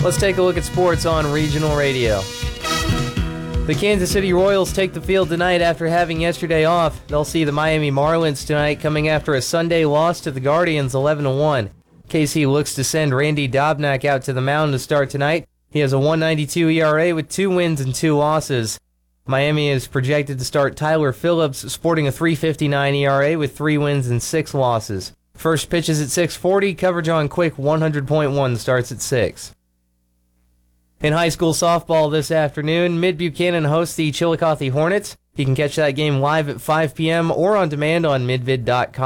Let's take a look at sports on regional radio. The Kansas City Royals take the field tonight after having yesterday off. They'll see the Miami Marlins tonight, coming after a Sunday loss to the Guardians 11-1. KC looks to send Randy Dobnak out to the mound to start tonight. He has a 1.92 ERA with 2 wins and 2 losses. Miami is projected to start Tyler Phillips, sporting a 3.59 ERA with 3 wins and 6 losses. First pitch is at 6:40. Coverage on Quick 100.1 starts at 6. In high school softball this afternoon, Mid-Buchanan hosts the Chillicothe Hornets. You can catch that game live at 5 p.m. or on demand on midvid.com.